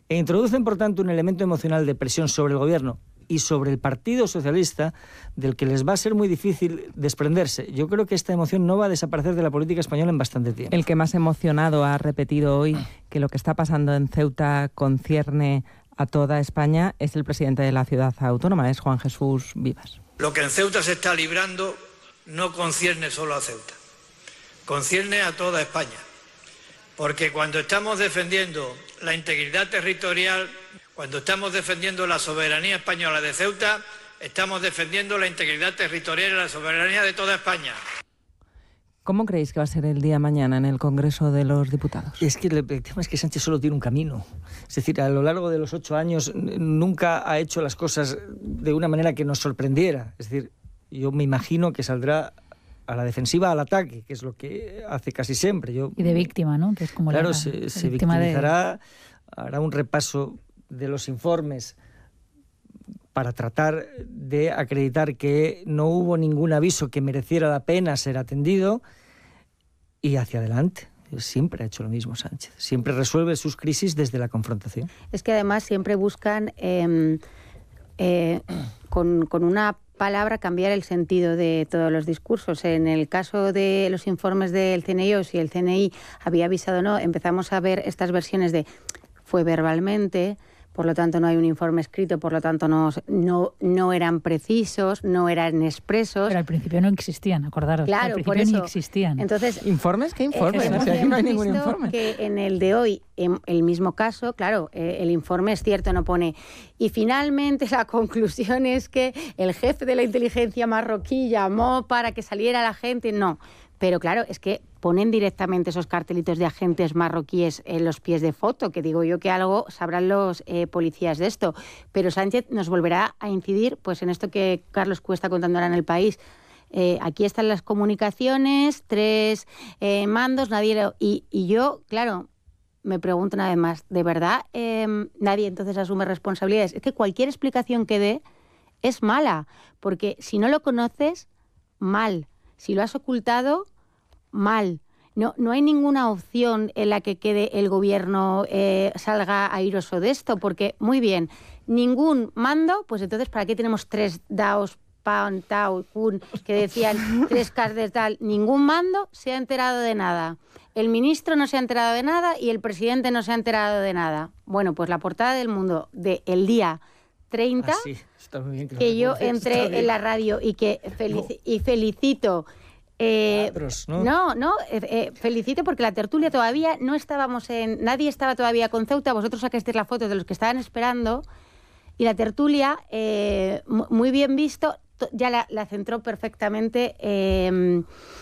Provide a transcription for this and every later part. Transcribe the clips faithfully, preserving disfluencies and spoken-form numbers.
e introducen, por tanto, un elemento emocional de presión sobre el gobierno y sobre el Partido Socialista, del que les va a ser muy difícil desprenderse. Yo creo que esta emoción no va a desaparecer de la política española en bastante tiempo. El que más emocionado ha repetido hoy que lo que está pasando en Ceuta concierne a toda España es el presidente de la ciudad autónoma, es Juan Jesús Vivas. Lo que en Ceuta se está librando no concierne solo a Ceuta, concierne a toda España. Porque cuando estamos defendiendo la integridad territorial, cuando estamos defendiendo la soberanía española de Ceuta, estamos defendiendo la integridad territorial y la soberanía de toda España. ¿Cómo creéis que va a ser el día mañana en el Congreso de los Diputados? Es que el tema es que Sánchez solo tiene un camino. Es decir, a lo largo de los ocho años nunca ha hecho las cosas de una manera que nos sorprendiera. Es decir, yo me imagino que saldrá a la defensiva, al ataque, que es lo que hace casi siempre. Yo, y de víctima, ¿no? Que es como claro, la, se, la se víctima victimizará, de... hará un repaso de los informes para tratar de acreditar que no hubo ningún aviso que mereciera la pena ser atendido, y hacia adelante. Siempre ha hecho lo mismo Sánchez. Siempre resuelve sus crisis desde la confrontación. Es que además siempre buscan eh, eh, con, con una palabra cambiar el sentido de todos los discursos. En el caso de los informes del C N I, o si el C N I había avisado o no, empezamos a ver estas versiones de fue verbalmente, por lo tanto no hay un informe escrito, por lo tanto no, no, no eran precisos, no eran expresos. Pero al principio no existían, acordaros. Claro, al principio por eso, ni existían. Entonces, ¿informes? ¿Qué informes? Eh, o sea, aquí no hay ningún informe. Que en el de hoy, en el mismo caso, claro, eh, el informe es cierto, no pone. Y finalmente la conclusión es que el jefe de la inteligencia marroquí llamó para que saliera la gente. No. Pero claro, es que ponen directamente esos cartelitos de agentes marroquíes en los pies de foto, que digo yo que algo sabrán los eh, policías de esto. Pero Sánchez nos volverá a incidir pues en esto que Carlos Cuesta contando ahora en El País. Eh, aquí están las comunicaciones, tres eh, mandos, nadie... Lo, y, y yo, claro, me pregunto una vez más, ¿de verdad eh, nadie entonces asume responsabilidades? Es que cualquier explicación que dé es mala, porque si no lo conoces, mal. Si lo has ocultado, mal. No, no hay ninguna opción en la que quede el gobierno eh, salga airoso de esto, porque, muy bien, ningún mando, pues entonces, ¿para qué tenemos tres DAOs, PAN, TAU, CUN, que decían tres Ks de tal? Ningún mando se ha enterado de nada. El ministro no se ha enterado de nada y el presidente no se ha enterado de nada. Bueno, pues la portada del Mundo del día treinta, ah, sí. Está muy bien que, que yo entré en la radio y que felici- y felicito... Eh, Andros, ¿no? No, no, eh, eh, felicito porque la tertulia todavía no estábamos en... Nadie estaba todavía con Ceuta, vosotros sacasteis la foto de los que estaban esperando y la tertulia, eh, muy bien visto, ya la, la centró perfectamente eh,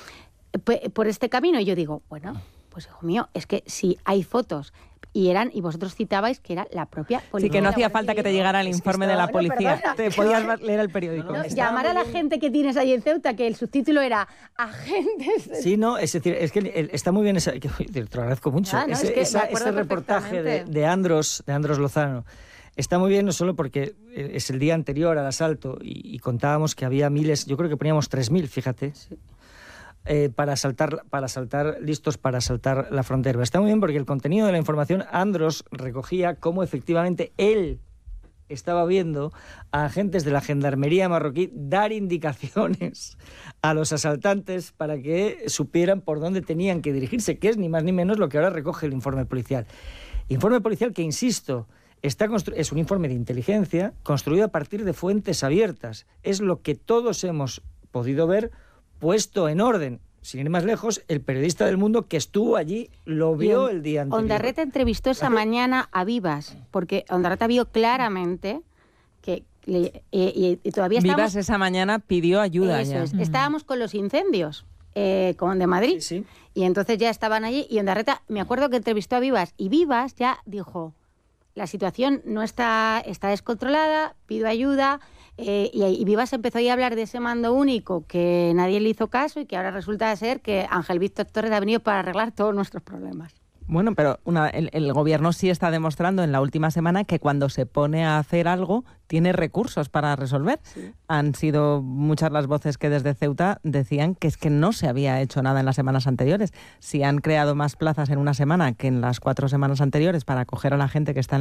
por este camino. Y yo digo, bueno, pues hijo mío, es que si hay fotos... Y eran y vosotros citabais que era la propia policía. Sí, que no hacía falta que te llegara el informe de la policía. Bueno, te podías leer el periódico. No, no, llamar a la gente que tienes ahí en Ceuta, que el subtítulo era agentes... De... Sí, no, es decir, es que está muy bien, esa, que, te lo agradezco mucho, Ah, no, ese, es que esa, ese reportaje de, de, Andros, de Andros Lozano. Está muy bien no solo porque es el día anterior al asalto y, y contábamos que había miles, yo creo que poníamos tres mil, fíjate, sí. Eh, para saltar, para saltar, listos para saltar la frontera. Está muy bien porque el contenido de la información, Andros recogía cómo efectivamente él estaba viendo a agentes de la gendarmería marroquí dar indicaciones a los asaltantes para que supieran por dónde tenían que dirigirse, que es ni más ni menos lo que ahora recoge el informe policial. Informe policial que, insisto, está constru- es un informe de inteligencia construido a partir de fuentes abiertas. Es lo que todos hemos podido ver puesto en orden. Sin ir más lejos, el periodista del Mundo que estuvo allí lo vio el día anterior. Ondarreta entrevistó esa mañana a Vivas, porque Ondarreta vio claramente que... Le, y, y todavía Vivas estábamos, esa mañana pidió ayuda. Eso ya. Es, estábamos con los incendios eh, con de Madrid, sí, sí. Y entonces ya estaban allí y Ondarreta, me acuerdo que entrevistó a Vivas y Vivas ya dijo, la situación no está, está descontrolada, pido ayuda... Eh, y, y Vivas empezó a hablar de ese mando único que nadie le hizo caso y que ahora resulta ser que Ángel Víctor Torres ha venido para arreglar todos nuestros problemas. Bueno, pero una, el, el gobierno sí está demostrando en la última semana que cuando se pone a hacer algo tiene recursos para resolver. Sí. Han sido muchas las voces que desde Ceuta decían que es que no se había hecho nada en las semanas anteriores. Si han creado más plazas en una semana que en las cuatro semanas anteriores para acoger a la gente que está en